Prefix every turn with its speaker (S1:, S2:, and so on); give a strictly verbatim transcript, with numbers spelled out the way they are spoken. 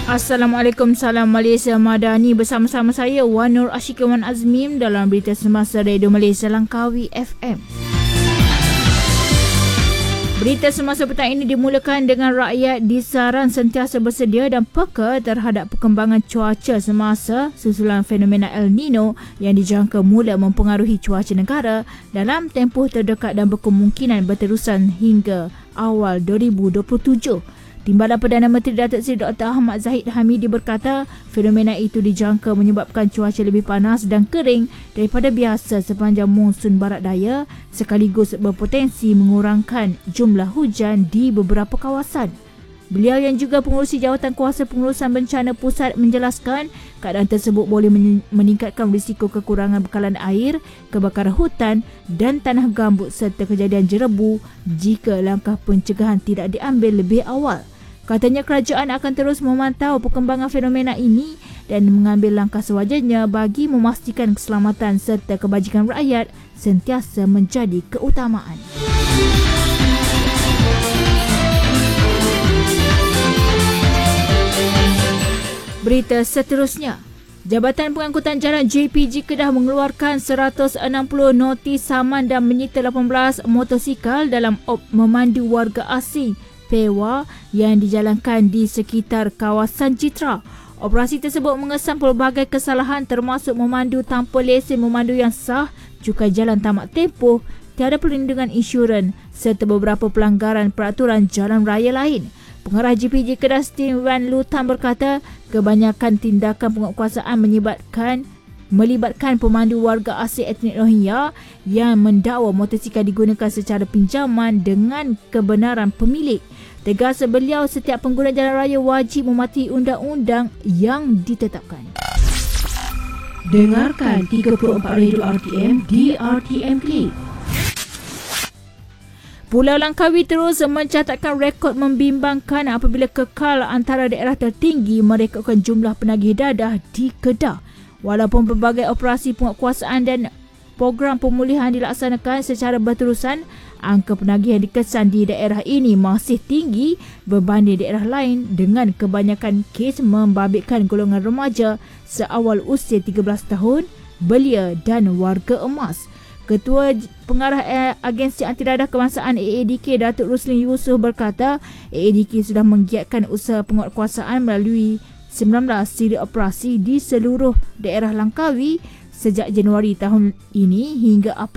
S1: Assalamualaikum, salam Malaysia Madani. Bersama-sama saya Wan Nur Ashika Wan Azmim dalam berita semasa Radio Malaysia Langkawi F M. Berita semasa petang ini dimulakan dengan rakyat disaran sentiasa bersedia dan peka terhadap perkembangan cuaca semasa susulan fenomena El Nino yang dijangka mula mempengaruhi cuaca negara dalam tempoh terdekat dan berkemungkinan berterusan hingga awal dua ribu dua puluh tujuh. Timbalan Perdana Menteri Datuk Seri Doktor Ahmad Zahid Hamidi berkata fenomena itu dijangka menyebabkan cuaca lebih panas dan kering daripada biasa sepanjang monsun barat daya sekaligus berpotensi mengurangkan jumlah hujan di beberapa kawasan. Beliau yang juga pengurusi Jawatan Kuasa Pengurusan Bencana Pusat menjelaskan keadaan tersebut boleh meningkatkan risiko kekurangan bekalan air, kebakaran hutan dan tanah gambut serta kejadian jerebu jika langkah pencegahan tidak diambil lebih awal. Katanya kerajaan akan terus memantau perkembangan fenomena ini dan mengambil langkah sewajarnya bagi memastikan keselamatan serta kebajikan rakyat sentiasa menjadi keutamaan. Berita seterusnya, Jabatan Pengangkutan Jalan J P G Kedah mengeluarkan seratus enam puluh notis saman dan menyita lapan belas motosikal dalam op memandu warga asing P E W A yang dijalankan di sekitar kawasan Citra. Operasi tersebut mengesan pelbagai kesalahan termasuk memandu tanpa lesen memandu yang sah, cukai jalan tamak tempoh, tiada perlindungan insurans serta beberapa pelanggaran peraturan jalan raya lain. Pengarah J P J Kedah Steven Van Lutan berkata kebanyakan tindakan penguatkuasaan menyebabkan melibatkan pemandu warga asli etnik Rohingya yang mendakwa motosikal digunakan secara pinjaman dengan kebenaran pemilik. Tegas beliau, setiap pengguna jalan raya wajib mematuhi undang-undang yang ditetapkan.
S2: Dengarkan tiga puluh empat Radio R T M di R T M Click.
S1: Pulau Langkawi terus mencatatkan rekod membimbangkan apabila kekal antara daerah tertinggi merekodkan jumlah penagih dadah di Kedah. Walaupun pelbagai operasi penguatkuasaan dan program pemulihan dilaksanakan secara berterusan, angka penagihan dikesan di daerah ini masih tinggi berbanding daerah lain dengan kebanyakan kes membabitkan golongan remaja seawal usia tiga belas tahun, belia dan warga emas. Ketua Pengarah Agensi Anti Dadah Kebangsaan A A D K Datuk Ruslin Yusof berkata A A D K sudah menggiatkan usaha penguatkuasaan melalui sembilan belas siri operasi di seluruh daerah Langkawi sejak Januari tahun ini hingga April